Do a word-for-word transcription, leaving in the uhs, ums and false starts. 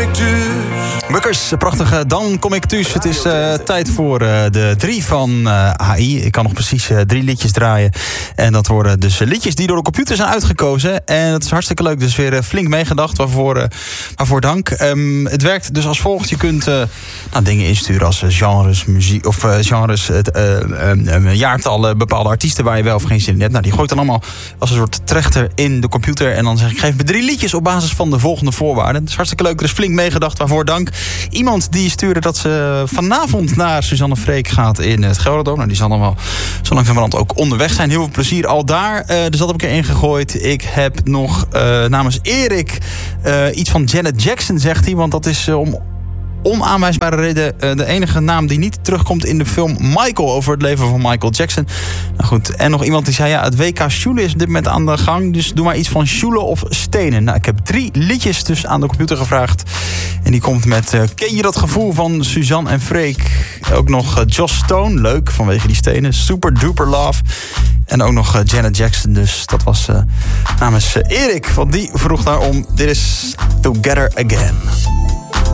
Bukkers, prachtige Dan kom ik thuis. Het is uh, tijd voor uh, de drie van uh, A I. Ik kan nog precies uh, drie liedjes draaien. En dat worden dus liedjes die door de computer zijn uitgekozen. En dat is hartstikke leuk. Dus weer uh, flink meegedacht. Waarvoor, uh, waarvoor dank. Um, het werkt dus als volgt. Je kunt uh, nou, dingen insturen als uh, genres, muziek of uh, genres, uh, uh, uh, jaartallen, bepaalde artiesten waar je wel of geen zin in hebt. Nou, die gooit dan allemaal als een soort trechter in de computer. En dan zeg ik, geef me drie liedjes op basis van de volgende voorwaarden. Dat is hartstikke leuk. Er is flink meegedacht. Waarvoor dank. Iemand die stuurde dat ze vanavond naar Suzanne Freek gaat in het Gelderdoom. Nou, die zal dan wel zo langzamerhand ook onderweg zijn. Heel veel plezier al daar. Uh, dus dat heb ik erin gegooid. Ik heb nog uh, namens Erik uh, iets van Janet Jackson, zegt hij. Want dat is uh, om onaanwijsbare reden uh, de enige naam die niet terugkomt in de film Michael, over het leven van Michael Jackson. Nou goed, en nog iemand die zei, ja, het W K Sjoelen is op dit moment aan de gang, dus doe maar iets van Sjoelen of Stenen. Nou, ik heb drie liedjes dus aan de computer gevraagd. En die komt met, uh, ken je dat gevoel van Suzanne en Freek? Ook nog uh, Joss Stone, leuk, vanwege die stenen. Super Duper Love. En ook nog uh, Janet Jackson, dus dat was uh, namens uh, Erik, want die vroeg daarom. Dit is Together Again.